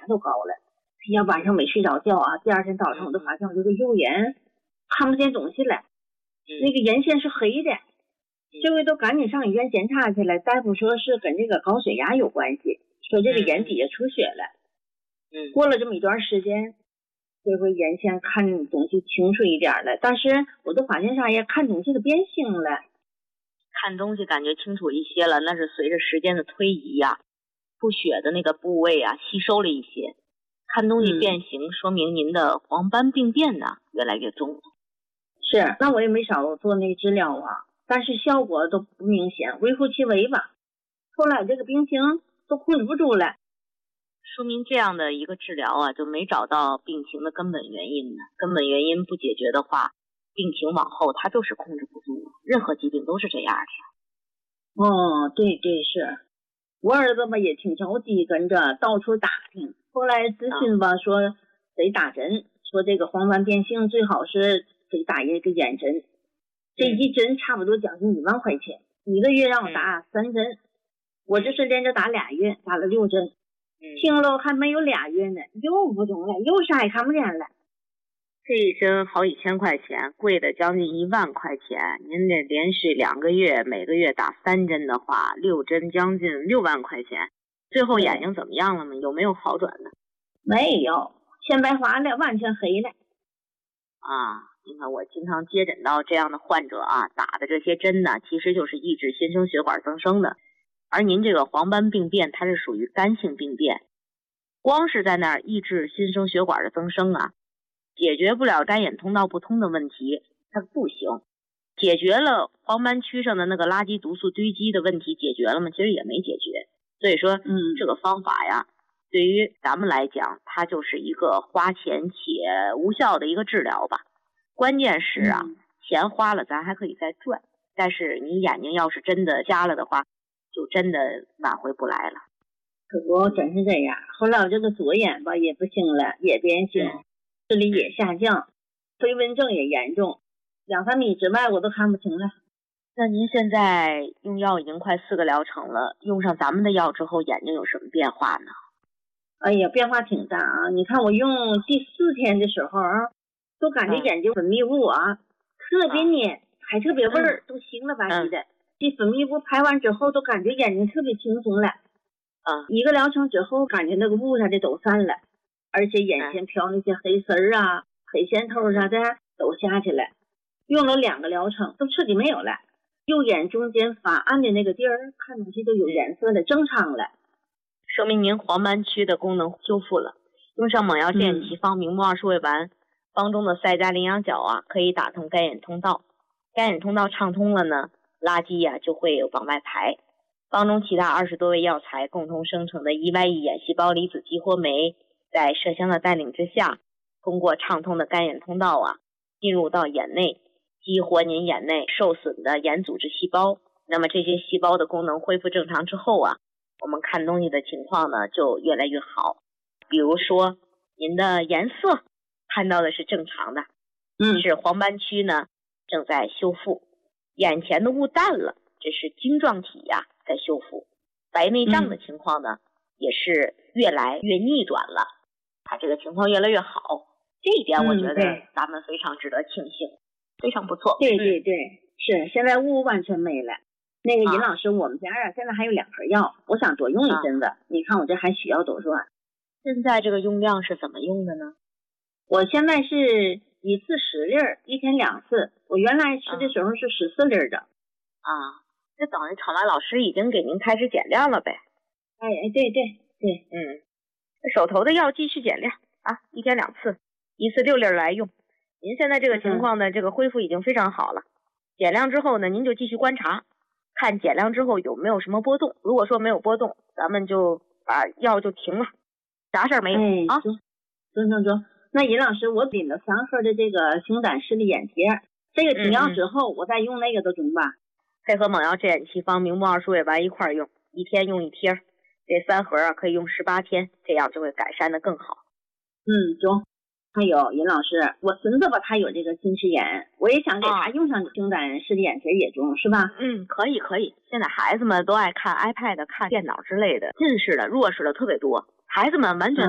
都高了。哎呀，晚上没睡着觉啊，第二天早上我都发现我这个右眼看不见东西了，那个眼线是黑的。这回都赶紧上医院检查去了，大夫说是跟这个高血压有关系，说这个眼底下出血了。过了这么一段时间，这回眼线看东西清楚一点了，但是我都发现啥呀？看东西都变形了。 看东西感觉清楚一些了，那是随着时间的推移呀，出血的那个部位啊吸收了一些，看东西变形，说明您的黄斑病变呢越来越重了。 是，那我也没少做那个治疗啊，但是效果都不明显，微乎其微吧。后来这个病情都控制不住了， 说明这样的一个治疗啊，就没找到病情的根本原因呢。根本原因不解决的话，病情往后它就是控制不住，任何疾病都是这样的。 哦，对对是，我儿子吧也挺着急，跟着到处打听，后来咨询吧说得打针，说这个黄斑变性最好是得打一个眼针，这一针差不多将近1万块钱，一个月让我打3针，我这是连着打2月，打了6针。听了还没有2月呢，又不中了，又啥也看不见了。 这一针好几千块钱，贵的将近1万块钱，您得连续2个月，每个月打3针的话，6针将近6万块钱。最后眼睛怎么样了吗？有没有好转呢？ 没有，现白花了，完全黑了。 你看我经常接诊到这样的患者啊，打的这些针呢，其实就是抑制新生血管增生的。而您这个黄斑病变，它是属于干性病变，光是在那儿抑制新生血管的增生啊，解决不了干眼通道不通的问题，它不行。解决了黄斑区上的那个垃圾毒素堆积的问题，解决了吗？其实也没解决。所以说，这个方法呀，对于咱们来讲，它就是一个花钱且无效的一个治疗吧。关键是啊，钱花了咱还可以再赚，但是你眼睛要是真的瞎了的话，就真的挽回不来了。 可不真是这样。后来我这个左眼吧也不行了，也变形，视力也下降，飞蚊症也严重，2、3米之外我都看不清了。 那您现在用药已经快4个疗程了，用上咱们的药之后，眼睛有什么变化呢？ 哎呀，变化挺大啊！你看我用第4天的时候啊，都感觉眼睛分泌物啊特别黏，还特别味儿，都腥了吧唧的。这分泌物排完之后，都感觉眼睛特别轻松了。1个疗程之后，感觉那个雾啥的都散了，而且眼前飘那些黑丝儿啊、黑线头啥的都下去了。用了2个疗程，都彻底没有了。右眼中间发暗的那个地儿，看东西都有颜色了，正常了。 说明您黄斑区的功能修复了。用上猛药健眼奇方明目2数位丸，方中的赛加羚羊角啊，可以打通干眼通道。干眼通道畅通了呢，垃圾呀就会往外排。方中其他20多味药材共同生成的1Y1眼细胞离子激活酶，在麝香的带领之下，通过畅通的干眼通道啊，进入到眼内，激活您眼内受损的眼组织细胞。那么这些细胞的功能恢复正常之后啊，我们看东西的情况呢就越来越好。比如说您的颜色看到的是正常的，是黄斑区呢正在修复，眼前的雾淡了，这是晶状体呀在修复。白内障的情况呢也是越来越逆转了，它这个情况越来越好。这一点我觉得咱们非常值得庆幸，非常不错。 对对对，是现在雾完全没了。那个尹老师，我们家啊现在还有2盒药，我想多用一阵子。你看我这还需要多少？ 现在这个用量是怎么用的呢？ 我现在是1次10粒，1天2次。我原来吃的时候是14粒的。 这等于场外老师已经给您开始减量了呗？ 哎，对对对， 手头的药继续减量啊，1天2次，1次6粒来用。您现在这个情况呢，这个恢复已经非常好了。减量之后呢，您就继续观察，看减量之后有没有什么波动。如果说没有波动，咱们就把药就停了，啥事儿没有啊？ 中。那尹老师，我领了3盒的这个星丹视力眼贴，这个停药之后，我再用那个都中吧？ 配合猛药健眼奇方明目2数位丸一块用，1天用1贴，这3盒啊可以用18天，这样就会改善的更好。 中。还有尹老师，我孙子吧，他有这个近视眼，我也想给他用上星丹视力眼贴也中，是吧？ 可以。现在孩子们都爱看 iPad、看电脑之类的，近视的、弱视的特别多，孩子们完全